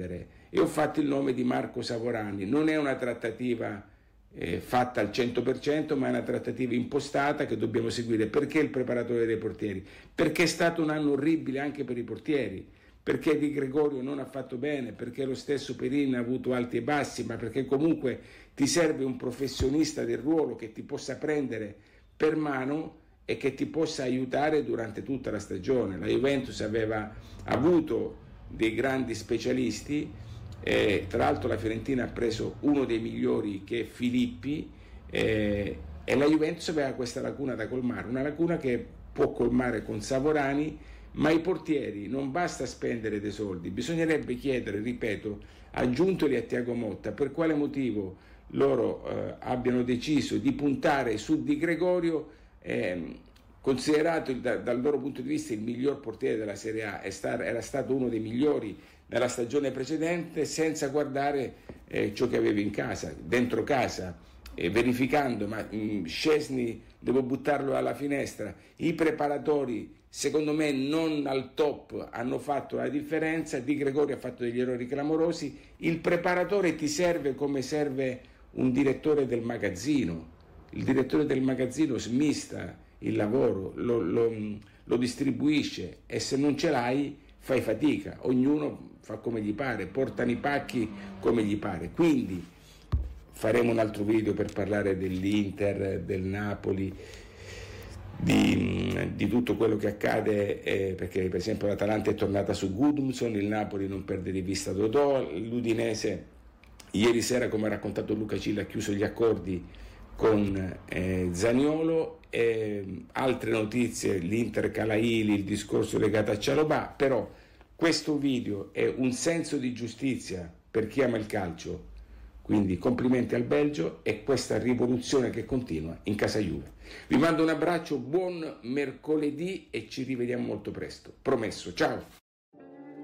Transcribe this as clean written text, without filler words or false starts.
spendere, e ho fatto il nome di Marco Savorani. Non è una trattativa fatta al 100%, ma è una trattativa impostata che dobbiamo seguire. Perché il preparatore dei portieri? Perché è stato un anno orribile anche per i portieri, perché Di Gregorio non ha fatto bene, perché lo stesso Perin ha avuto alti e bassi, ma perché comunque ti serve un professionista del ruolo che ti possa prendere per mano e che ti possa aiutare durante tutta la stagione. La Juventus aveva avuto dei grandi specialisti, tra l'altro la Fiorentina ha preso uno dei migliori, che è Filippi, e la Juventus aveva questa lacuna da colmare, una lacuna che può colmare con Savorani. Ma i portieri non basta spendere dei soldi, bisognerebbe chiedere, ripeto, a Giuntoli e a Thiago Motta per quale motivo loro abbiano deciso di puntare su Di Gregorio, considerato dal loro punto di vista il miglior portiere della Serie A, era stato uno dei migliori nella stagione precedente, senza guardare ciò che aveva in casa, dentro casa, verificando, ma Szczesny devo buttarlo alla finestra. I preparatori secondo me non al top hanno fatto la differenza. Di Gregorio ha fatto degli errori clamorosi. Il preparatore ti serve come serve un direttore del magazzino. Il direttore del magazzino smista il lavoro, lo distribuisce, e se non ce l'hai fai fatica, ognuno fa come gli pare, portano i pacchi come gli pare. Quindi faremo un altro video per parlare dell'Inter, del Napoli, di tutto quello che accade, perché per esempio l'Atalanta è tornata su Gudmundsson, il Napoli non perde di vista Dodò, l'Udinese ieri sera, come ha raccontato Luca Cilla, ha chiuso gli accordi con Zaniolo, altre notizie, l'Inter Calaili, il discorso legato a Cialobà. Però questo video è un senso di giustizia per chi ama il calcio, quindi complimenti al Belgio e questa rivoluzione che continua in casa Juve. Vi mando un abbraccio, buon mercoledì e ci rivediamo molto presto, promesso, ciao!